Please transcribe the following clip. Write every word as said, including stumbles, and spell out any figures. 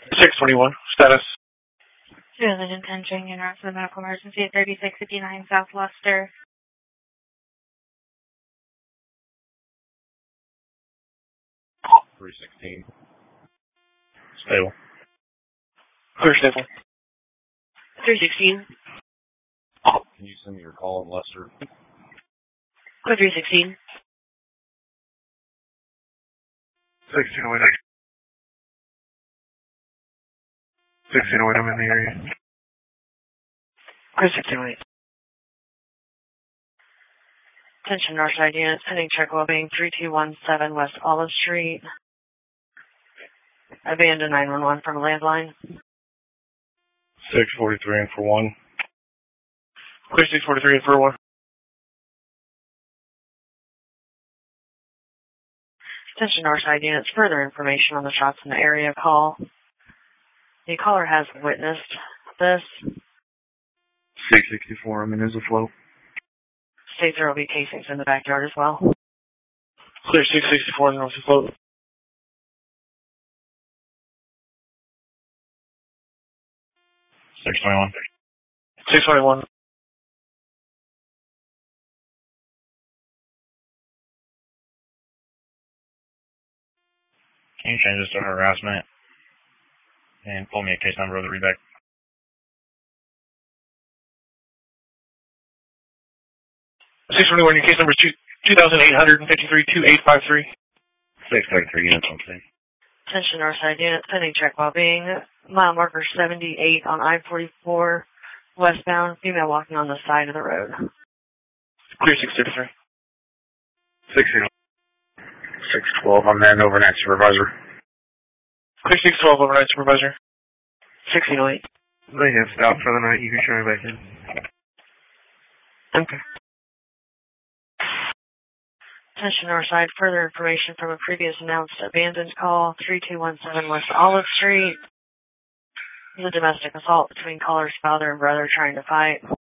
six twenty-one, status. two oh one ten, Junior North for medical emergency at thirty-six fifty-nine South Leicester. three sixteen. Stable. Clear stable. three sixteen. Can you send me your call in Leicester? Code three sixteen. sixteen oh eight. sixteen oh eight, I'm in the area. Code sixteen oh eight. Attention Northside units, pending check well-being three two one seven West Olive Street. Abandoned nine one one from a landline. six forty-three and for one. Clear six forty-three and for one. Attention Northside units, further information on the shots in the area call. The caller has witnessed this. six sixty-four, I'm in Isoflow. States there will be casings in the backyard as well. Clear six sixty-four, North Isoflow. six twenty-one. six twenty-one. Can you change this to harassment and pull me a case number of the readback? six twenty-one, your case number is two thousand eight hundred fifty-three two eight five three. six thirty-three units on scene. Attention Northside units, pending check while being mile marker seventy-eight on I forty-four westbound, female walking on the side of the road. Clear six thirty-three. sixteen. six twelve, I'm then overnight supervisor. Clear six twelve, overnight supervisor. sixteen oh eight. They have stopped for the night, you can show me back in. Okay. Attention Northside, further information from a previous announced abandoned call, three two one seven West Olive Street. It was a domestic assault between caller's father and brother trying to fight.